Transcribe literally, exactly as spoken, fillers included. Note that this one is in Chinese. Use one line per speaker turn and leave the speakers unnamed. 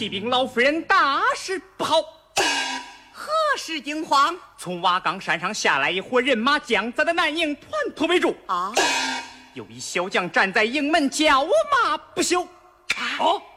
启禀老夫人，大事不好！
何事惊慌？
从瓦岗山上下来一伙人马，将咱的南营团团围住。
啊！
有一小将站在营门，叫骂不休。
啊
哦。